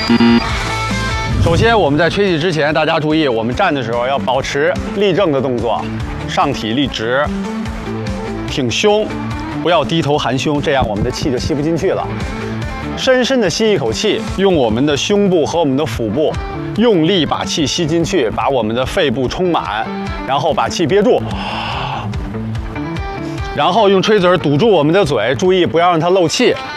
首先，我们在吹气之前，大家注意，我们站的时候要保持立正的动作，上体立直，挺胸，不要低头含胸，这样我们的气就吸不进去了。深深的吸一口气，用我们的胸部和我们的腹部用力把气吸进去，把我们的肺部充满，然后把气憋住。 然后用吹嘴堵住我们的嘴，注意不要让它漏气。